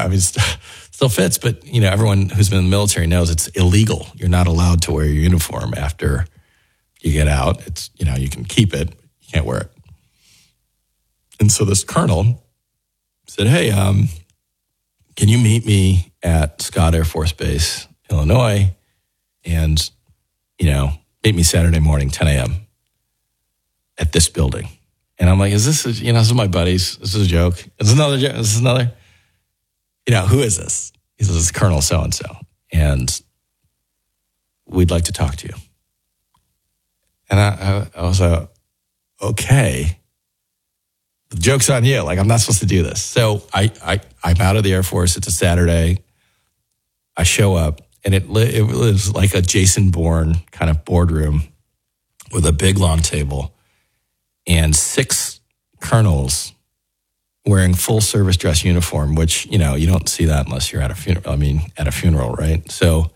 I mean, still fits, but everyone who's been in the military knows it's illegal. You're not allowed to wear your uniform after you get out. It's, you can keep it, you can't wear it. And so this colonel said, hey, can you meet me at Scott Air Force Base, Illinois, and, meet me Saturday morning, 10 a.m. at this building. And I'm like, this is my buddies. This is a joke. This is another joke. This is another, who is this? He says, it's Colonel so-and-so. And we'd like to talk to you. And I was like, okay. The joke's on you. Like, I'm not supposed to do this. So I'm out of the Air Force. It's a Saturday. I show up, and it was like a Jason Bourne kind of boardroom with a big long table and 6 colonels wearing full service dress uniform, which, you don't see that unless you're at a funeral. I mean, at a funeral, right? So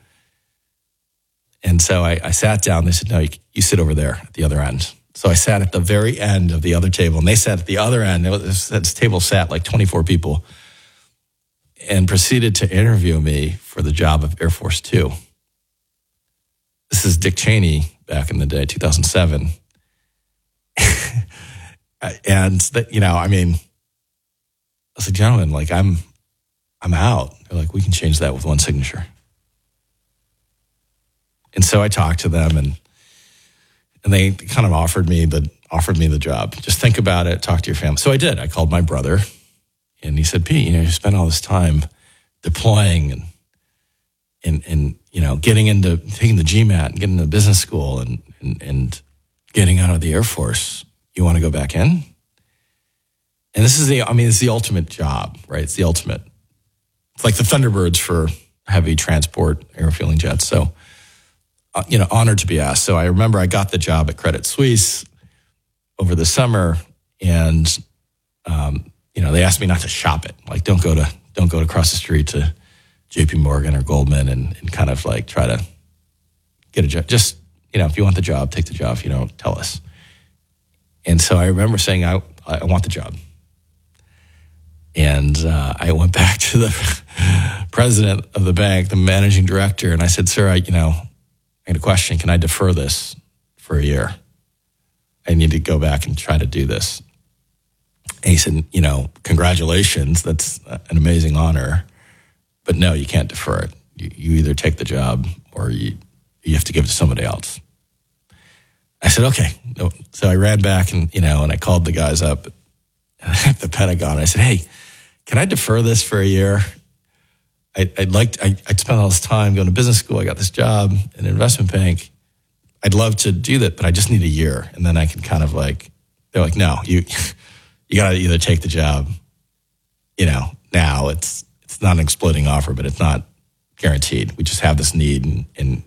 I sat down. They said, no, you sit over there at the other end. So I sat at the very end of the other table, and they sat at the other end. This table sat like 24 people, and proceeded to interview me for the job of Air Force Two. This is Dick Cheney back in the day, 2007. And I was like, gentlemen, like I'm out. They're like, we can change that with one signature. And so I talked to them, and they kind of offered me the job. Just think about it, talk to your family. So I did. I called my brother, and he said, Pete, you spent all this time deploying and getting into taking the GMAT and getting into business school and getting out of the Air Force. You want to go back in? And it's the ultimate job, right? It's the ultimate. It's like the Thunderbirds for heavy transport airfueling jets. So, honored to be asked. So I remember I got the job at Credit Suisse over the summer, and they asked me not to shop it. Like, don't go to across the street to JP Morgan or Goldman and kind of like try to get a job. Just, if you want the job, take the job. If you don't, tell us. And so I remember saying, I want the job. And I went back to the president of the bank, the managing director, and I said, sir, I had a question. Can I defer this for a year? I need to go back and try to do this. And he said, congratulations. That's an amazing honor. But no, you can't defer it. You either take the job or you have to give it to somebody else. I said, okay. So I ran back and I called the guys up at the Pentagon. I said, hey, can I defer this for a year? I'd spent all this time going to business school. I got this job in an investment bank. I'd love to do that, but I just need a year. And then I can kind of they're like, no, you got to either take the job, now it's not an exploding offer, but it's not guaranteed. We just have this need.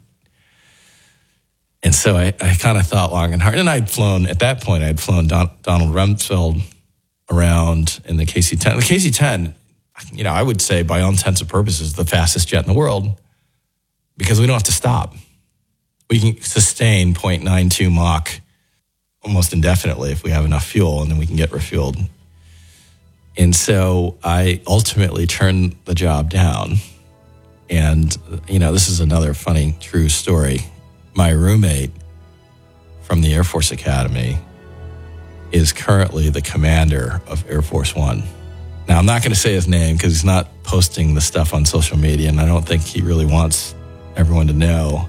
And so I kind of thought long and hard. And at that point, I'd flown Donald Rumsfeld around in the KC-10. The KC-10, I would say by all intents and purposes, the fastest jet in the world because we don't have to stop. We can sustain 0.92 Mach almost indefinitely if we have enough fuel, and then we can get refueled. And so I ultimately turned the job down. And, this is another funny, true story. My roommate from the Air Force Academy is currently the commander of Air Force One. Now, I'm not going to say his name because he's not posting the stuff on social media, and I don't think he really wants everyone to know,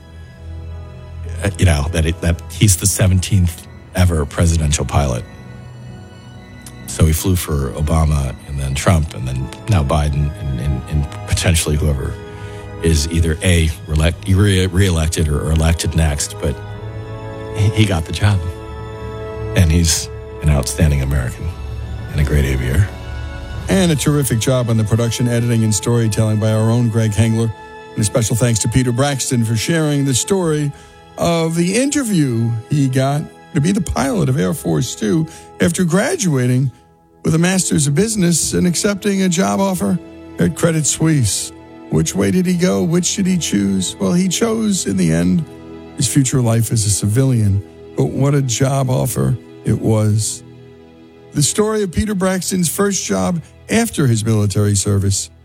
that he's the 17th ever presidential pilot. So he flew for Obama and then Trump and then now Biden and potentially whoever is either reelected or elected next, but he got the job. And he's an outstanding American and a great aviator. And a terrific job on the production, editing, and storytelling by our own Greg Hengler. And a special thanks to Peter Braxton for sharing the story of the interview he got to be the pilot of Air Force Two after graduating with a master's of business and accepting a job offer at Credit Suisse. Which way did he go? Which did he choose? Well, he chose, in the end, his future life as a civilian. But what a job offer it was. The story of Peter Braxton's first job after his military service